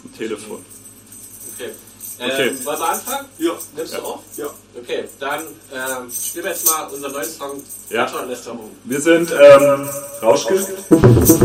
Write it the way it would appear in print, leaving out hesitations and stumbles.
Telefon. Okay. Okay. Wollen wir anfangen? Ja. Nimmst du auf? Ja. Okay, dann spielen wir jetzt mal unseren neuen Song Ja. Lästerung. Wir sind Rauschke.